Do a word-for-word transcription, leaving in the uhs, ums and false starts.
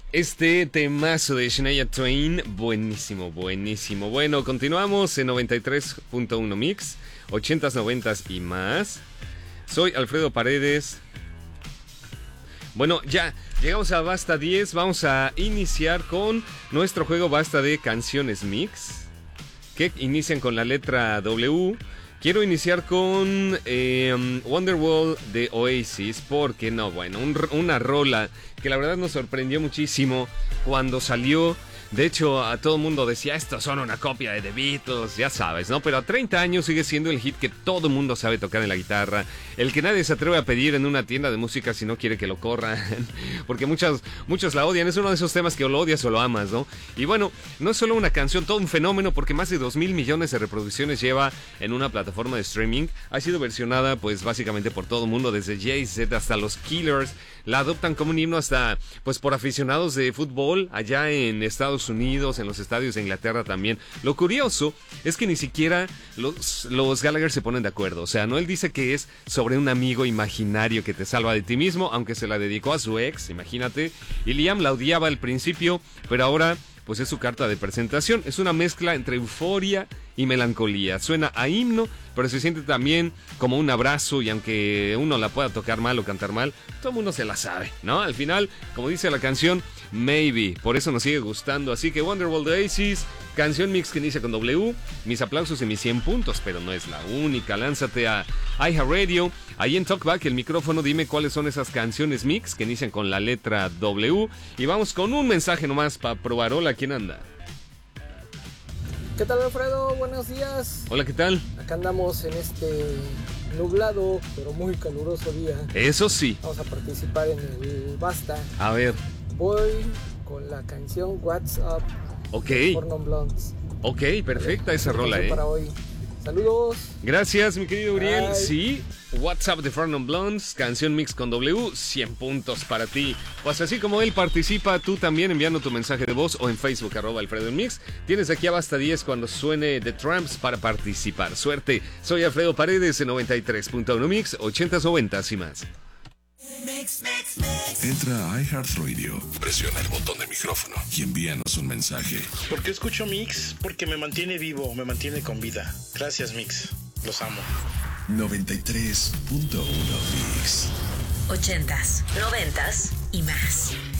Este temazo de Shania Twain, buenísimo, buenísimo. Bueno, continuamos en noventa y tres punto uno Mix, ochentas, noventas y más. Soy Alfredo Paredes. Bueno, ya llegamos a Basta diez. Vamos a iniciar con nuestro juego Basta de canciones Mix, que inician con la letra W. Quiero iniciar con eh, Wonderwall de Oasis, porque no, bueno, un, una rola que la verdad nos sorprendió muchísimo cuando salió. De hecho, a todo el mundo decía, estos son una copia de The Beatles, ya sabes, ¿no? Pero a treinta años sigue siendo el hit que todo el mundo sabe tocar en la guitarra, el que nadie se atreve a pedir en una tienda de música si no quiere que lo corran, porque muchos, muchos la odian. Es uno de esos temas que o lo odias o lo amas, ¿no? Y bueno, no es solo una canción, todo un fenómeno, porque más de dos mil millones de reproducciones lleva en una plataforma de streaming. Ha sido versionada, pues, básicamente por todo el mundo, desde Jay-Z hasta los Killers. La adoptan como un himno hasta, pues, por aficionados de fútbol allá en Estados Unidos, en los estadios de Inglaterra también. Lo curioso es que ni siquiera los, los Gallagher se ponen de acuerdo. O sea, Noel dice que es sobre un amigo imaginario que te salva de ti mismo, aunque se la dedicó a su ex, imagínate. Y Liam la odiaba al principio, pero ahora, pues, es su carta de presentación. Es una mezcla entre euforia y melancolía. Suena a himno, pero se siente también como un abrazo, y aunque uno la pueda tocar mal o cantar mal, todo el mundo se la sabe, ¿no? Al final, como dice la canción, maybe, por eso nos sigue gustando. Así que Wonderwall de Oasis, canción Mix que inicia con W. Mis aplausos y mis cien puntos, pero no es la única. Lánzate a iHeartRadio, ahí en Talkback el micrófono, dime cuáles son esas canciones Mix que inician con la letra W. Y vamos con un mensaje nomás para probar. Hola, ¿quién anda? ¿Qué tal, Alfredo? Buenos días. Hola, ¿qué tal? Acá andamos en este nublado, pero muy caluroso día. Eso sí. Vamos a participar en el Basta. A ver. Voy con la canción What's Up. Ok. De Four Non Blondes. Ok, perfecta esa rola, eh. Para hoy. Saludos. Gracias, mi querido Uriel. Bye. Sí, WhatsApp de Four Non Blondes, canción Mix con W, cien puntos para ti. Pues así como él participa, tú también enviando tu mensaje de voz o en Facebook, arroba Alfredo en Mix. Tienes aquí a Basta diez cuando suene The Tramps para participar. Suerte, soy Alfredo Paredes en noventa y tres punto uno Mix, ochentas, noventas y más. Mix, mix, mix. Entra a iHeartRadio, presiona el botón de micrófono y envíanos un mensaje. ¿Por qué escucho Mix? Porque me mantiene vivo, me mantiene con vida. Gracias, Mix. Los amo. noventa y tres punto uno Mix. Ochentas, noventas y más.